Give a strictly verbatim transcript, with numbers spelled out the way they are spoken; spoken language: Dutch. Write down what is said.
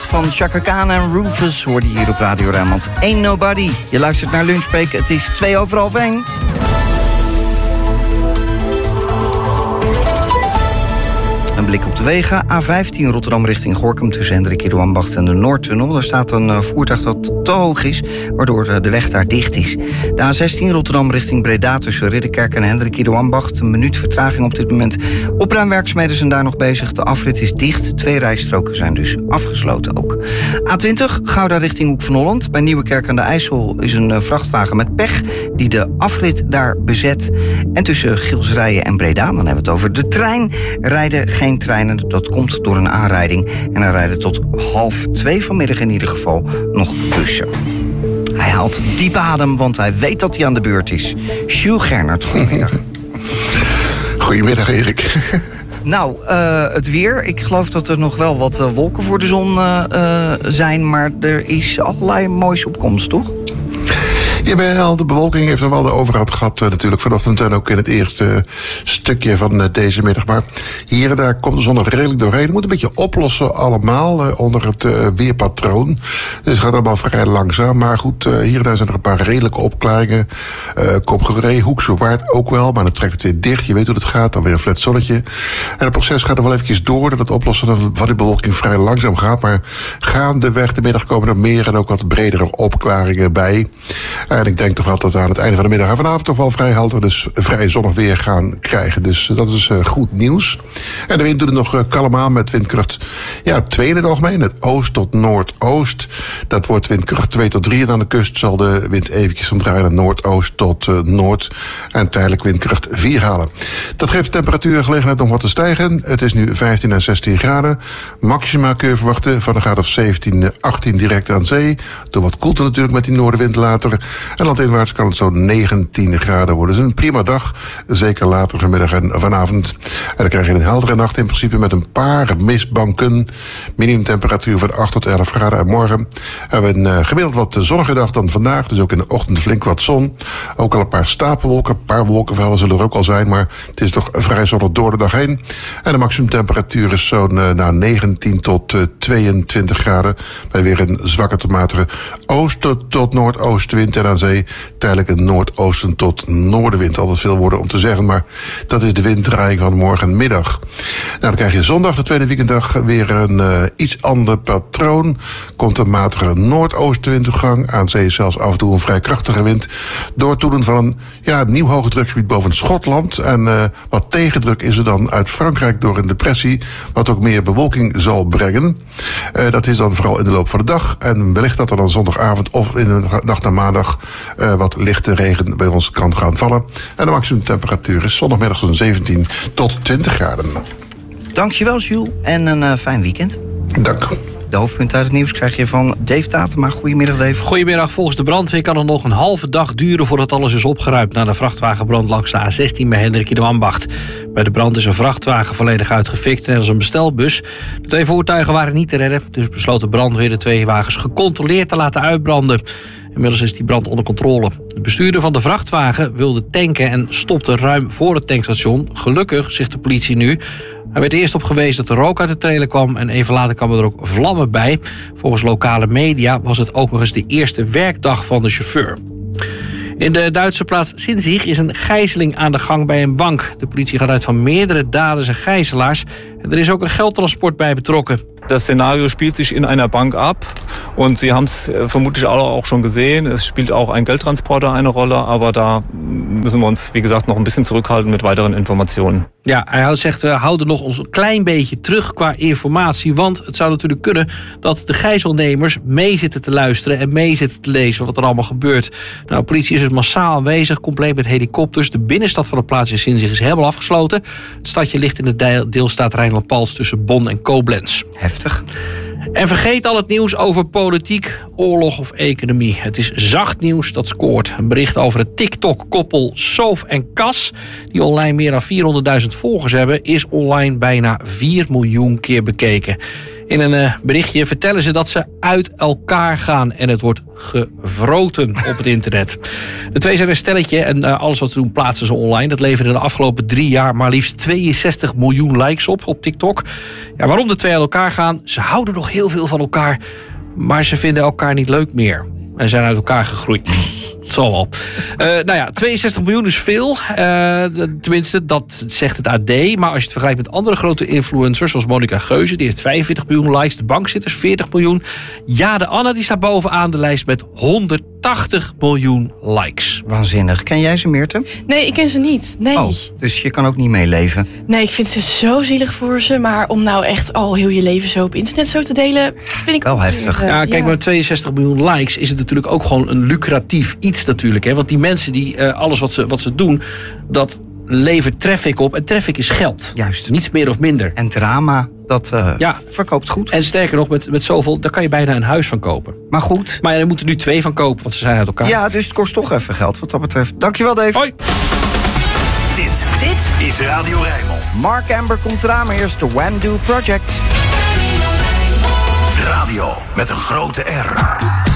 van Chaka Khan en Rufus hoorde je hier op Radio Rijnmond. Ain't Nobody. Je luistert naar Lunchbreak. Het is twee over half één. Een blik op de wegen. A vijftien Rotterdam richting Gorinchem tussen Hendrik Idoambacht en de Noordtunnel. Daar staat een uh, voertuig dat te hoog is, waardoor uh, de weg daar dicht is. De A zestien Rotterdam richting Breda tussen Ridderkerk en Hendrik Idoambacht. Een minuut vertraging op dit moment. Opruimwerkzaamheden zijn daar nog bezig. De afrit is dicht. Twee rijstroken zijn dus afgesloten ook. A twintig Gouda richting Hoek van Holland. Bij Nieuwekerk aan de IJssel is een uh, vrachtwagen met pech die de afrit daar bezet. En tussen Gilsrijen en Breda, dan hebben we het over de trein, rijden geen treinen. Dat komt door een aanrijding. En er rijden tot half twee vanmiddag in ieder geval nog bussen. Hij haalt diep adem, want hij weet dat hij aan de beurt is. Jules Gernert, goedemiddag. Goedemiddag, Erik. Nou, uh, het weer. Ik geloof dat er nog wel wat uh, wolken voor de zon uh, uh, zijn, maar er is allerlei moois op komst, toch? Jawel, de bewolking heeft er wel de overhand gehad uh, natuurlijk vanochtend en ook in het eerste stukje van uh, deze middag. Maar hier en daar komt de zon nog redelijk doorheen. Het moet een beetje oplossen allemaal uh, onder het uh, weerpatroon. Dus het gaat allemaal vrij langzaam. Maar goed, uh, hier en daar zijn er een paar redelijke opklaringen. Uh, Kopgeree, Hoekse Waard ook wel, maar dan trekt het weer dicht. Je weet hoe het gaat, dan weer een flat zonnetje. En het proces gaat er wel eventjes door. Dat het oplossen van die bewolking vrij langzaam gaat. Maar gaandeweg de middag komen er meer en ook wat bredere opklaringen bij. En ik denk toch wel dat we aan het einde van de middag en vanavond toch wel vrij helder, dus vrij zonnig weer gaan krijgen. Dus dat is uh, goed nieuws. En de wind doet het nog uh, kalm aan met windkracht ja, twee in het algemeen. Het oost tot noordoost. Dat wordt windkracht twee tot drie. En aan de kust zal de wind eventjes gaan draaien naar noordoost tot uh, noord. En tijdelijk windkracht vier halen. Dat geeft de temperatuur gelegenheid om wat te stijgen. Het is nu vijftien à zestien graden. Maxima kun je verwachten van een graad of zeventien, achttien direct aan zee. Door wat koelte natuurlijk met die noordenwind later. En landinwaarts kan het zo'n negentien graden worden. Dus een prima dag, zeker later vanmiddag en vanavond. En dan krijg je een heldere nacht in principe met een paar mistbanken. Minimumtemperatuur van acht tot elf graden. En morgen hebben we een uh, gemiddeld wat zonnige dag dan vandaag. Dus ook in de ochtend flink wat zon. Ook al een paar stapelwolken, een paar wolkenvelden zullen er ook al zijn. Maar het is toch vrij zonnig door de dag heen. En de maximumtemperatuur is zo'n uh, nou, negentien tot uh, tweeëntwintig graden. Bij weer een zwakke tot matige oost tot, tot noordoostenwind. En aan zee tijdelijk een noordoosten tot noordenwind. Altijd veel woorden om te zeggen, maar dat is de winddraaiing van morgenmiddag. Nou, dan krijg je zondag, de tweede weekenddag, weer een uh, iets ander patroon. Komt een matige noordoostenwind op gang. Aan zee zelfs af en toe een vrij krachtige wind. Door het toedoen van een ja, nieuw hoge drukgebied boven Schotland. En uh, wat tegendruk is er dan uit Frankrijk door een depressie, wat ook meer bewolking zal brengen. Uh, dat is dan vooral in de loop van de dag. En wellicht dat er dan zondagavond of in de nacht naar maandag Uh, wat lichte regen bij ons kan gaan vallen. En de maximumtemperatuur is zondagmiddag zo'n zeventien tot twintig graden. Dankjewel, Jules. En een uh, fijn weekend. Dank. De hoofdpunten uit het nieuws krijg je van Dave Tatema. Goedemiddag, Dave. Goedemiddag. Volgens de brandweer kan het nog een halve dag duren voordat alles is opgeruimd na de vrachtwagenbrand langs de A zestien bij Hendrik Idoambacht. Bij de brand is een vrachtwagen volledig uitgefikt, net als een bestelbus. De twee voertuigen waren niet te redden, dus besloot de brandweer de twee wagens gecontroleerd te laten uitbranden. Inmiddels is die brand onder controle. De bestuurder van de vrachtwagen wilde tanken en stopte ruim voor het tankstation. Gelukkig, zegt de politie nu. Hij werd eerst op gewezen dat er rook uit de trailer kwam en even later kwamen er ook vlammen bij. Volgens lokale media was het ook nog eens de eerste werkdag van de chauffeur. In de Duitse plaats Sinzig is een gijzeling aan de gang bij een bank. De politie gaat uit van meerdere daders en gijzelaars. En er is ook een geldtransport bij betrokken. Das Szenario spielt sich in einer Bank ab und Sie haben es vermutlich alle auch schon gesehen. Es spielt auch ein Geldtransporter eine Rolle, aber da müssen wir uns, wie gesagt, noch ein bisschen zurückhalten mit weiteren Informationen. Ja, hij zegt, we houden nog ons een klein beetje terug qua informatie, want het zou natuurlijk kunnen dat de gijzelnemers mee zitten te luisteren en mee zitten te lezen wat er allemaal gebeurt. Nou, de politie is dus massaal aanwezig, compleet met helikopters. De binnenstad van de plaats in Sinzig is helemaal afgesloten. Het stadje ligt in de deelstaat Rijnland-Pals tussen Bonn en Koblenz. Heftig. En vergeet al het nieuws over politiek, oorlog of economie. Het is zacht nieuws dat scoort. Een bericht over het TikTok-koppel Soof en Cas, die online meer dan vierhonderdduizend volgers hebben, is online bijna vier miljoen keer bekeken. In een uh, berichtje vertellen ze dat ze uit elkaar gaan en het wordt gewroten op het internet. De twee zijn een stelletje en uh, alles wat ze doen plaatsen ze online. Dat leverde de afgelopen drie jaar maar liefst tweeënzestig miljoen likes op op TikTok. Ja, waarom de twee uit elkaar gaan? Ze houden nog heel veel van elkaar, maar ze vinden elkaar niet leuk meer. En zijn uit elkaar gegroeid. Het zal wel. Uh, nou ja, tweeënzestig miljoen is veel. Uh, tenminste, dat zegt het A D. Maar als je het vergelijkt met andere grote influencers, zoals Monica Geuze, die heeft vijfenveertig miljoen likes. De bankzitters veertig miljoen. Jade Anna, die staat bovenaan de lijst met honderdtachtig miljoen likes. Waanzinnig. Ken jij ze, Meerte? Nee, ik ken ze niet. Nee. Oh, dus je kan ook niet meeleven? Nee, ik vind ze zo zielig voor ze. Maar om nou echt al heel je leven zo op internet zo te delen, vind ik wel ook heftig. Weer, uh, ja, kijk, ja. met tweeënzestig miljoen likes is het natuurlijk ook gewoon een lucratief iets natuurlijk. Hè? Want die mensen, die uh, alles wat ze, wat ze doen, dat levert traffic op. En traffic is geld. Juist. Niets meer of minder. En drama, dat uh, ja. verkoopt goed. En sterker nog, met, met zoveel, daar kan je bijna een huis van kopen. Maar goed. Maar ja, er moeten nu twee van kopen, want ze zijn uit elkaar. Ja, dus het kost toch even geld wat dat betreft. Dankjewel, Dave. Hoi. Dit, dit is Radio Rijnmond. Mark Amber komt eraan, maar eerst de When Do Project. Radio met een grote R.